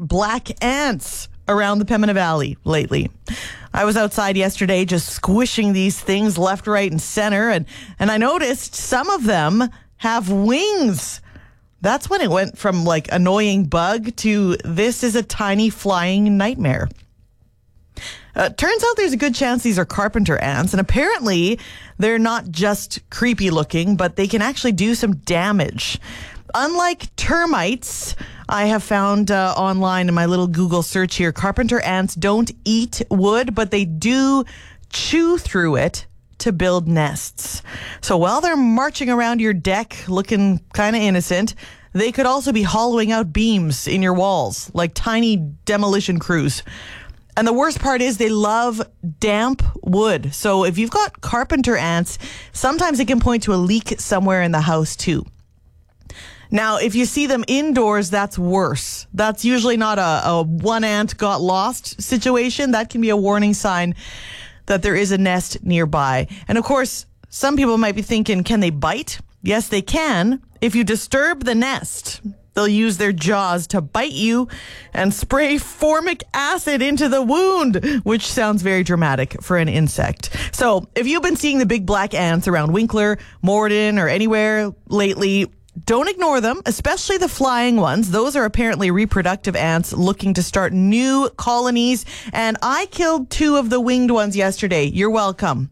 black ants around the Pembina Valley lately. I was outside yesterday just squishing these things left, right, and center, and I noticed some of them have wings. That's when it went from like annoying bug to this is a tiny flying nightmare. Turns out there's a good chance these are carpenter ants, and apparently they're not just creepy looking, but they can actually do some damage. Unlike termites, I have found online in my little Google search here, carpenter ants don't eat wood, but they do chew through it to build nests. So while they're marching around your deck looking kind of innocent, they could also be hollowing out beams in your walls like tiny demolition crews. And the worst part is they love damp wood. So if you've got carpenter ants, sometimes it can point to a leak somewhere in the house too. Now, if you see them indoors, that's worse. That's usually not a one ant got lost situation. That can be a warning sign that there is a nest nearby. And of course, some people might be thinking, can they bite? Yes, they can. If you disturb the nest, they'll use their jaws to bite you and spray formic acid into the wound, which sounds very dramatic for an insect. So if you've been seeing the big black ants around Winkler, Morden, or anywhere lately, don't ignore them, especially the flying ones. Those are apparently reproductive ants looking to start new colonies. And I killed 2 of the winged ones yesterday. You're welcome.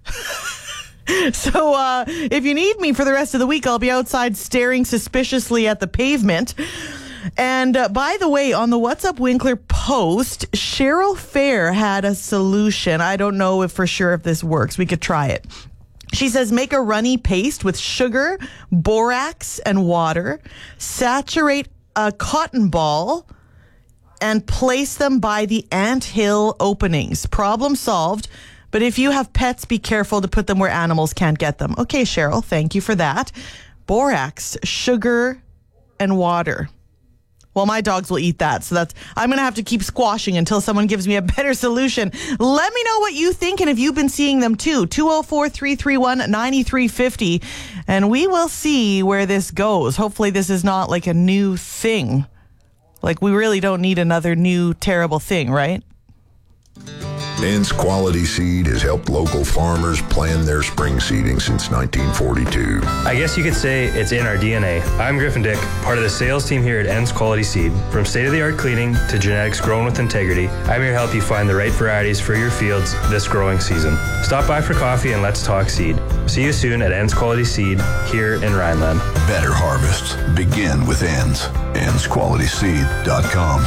So if you need me for the rest of the week, I'll be outside staring suspiciously at the pavement. And by the way, on the What's Up Winkler post, Cheryl Fair had a solution. I don't know if for sure if this works. We could try it. She says, make a runny paste with sugar, borax, and water. Saturate a cotton ball and place them by the anthill openings. Problem solved. But if you have pets, be careful to put them where animals can't get them. Okay, Cheryl, thank you for that. Borax, sugar, and water. Well, my dogs will eat that. So I'm going to have to keep squashing until someone gives me a better solution. Let me know what you think and if you've been seeing them too. 204-331-9350. And we will see where this goes. Hopefully this is not like a new thing. Like we really don't need another new terrible thing, right? Ends Quality Seed has helped local farmers plan their spring seeding since 1942. I guess you could say it's in our DNA. I'm Griffin Dick, part of the sales team here at Ends Quality Seed. From state-of-the-art cleaning to genetics grown with integrity, I'm here to help you find the right varieties for your fields this growing season. Stop by for coffee and let's talk seed. See you soon at Ends Quality Seed here in Rhineland. Better harvests begin with Ends. EndsQualitySeed.com.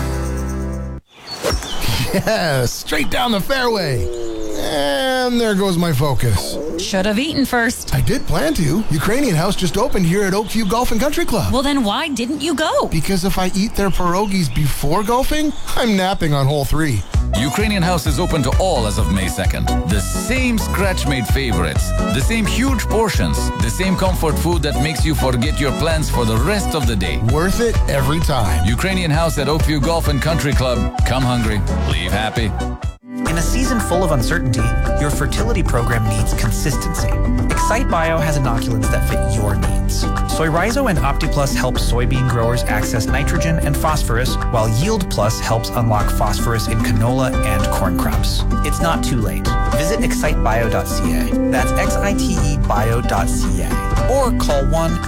Yeah, straight down the fairway. And there goes my focus. Should have eaten first. I did plan to. Ukrainian House just opened here at Oakview Golf and Country Club. Well, then why didn't you go? Because if I eat their pierogies before golfing, I'm napping on hole 3. Ukrainian House is open to all as of May 2nd. The same scratch-made favorites, the same huge portions, the same comfort food that makes you forget your plans for the rest of the day. Worth it every time. Ukrainian House at Oakview Golf and Country Club. Come hungry, leave happy. In a season full of uncertainty, your fertility program needs consistency. Excite Bio has inoculants that fit your needs. Soy Rhizo and OptiPlus help soybean growers access nitrogen and phosphorus, while Yield Plus helps unlock phosphorus in canola and corn crops. It's not too late. Visit excitebio.ca. That's XITEbio.ca. Or call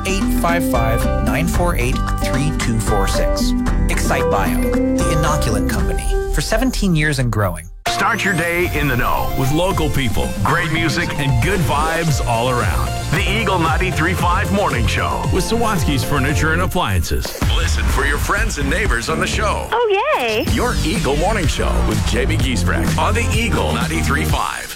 1-855-948-3246. Excite Bio, the inoculant company. For 17 years and growing. Start your day in the know with local people, great music, and good vibes all around. The Eagle 93.5 Morning Show with Sawatsky's Furniture and Appliances. Listen for your friends and neighbors on the show. Oh, yay. Your Eagle Morning Show with Jamie Giesbrecht on the Eagle 93.5.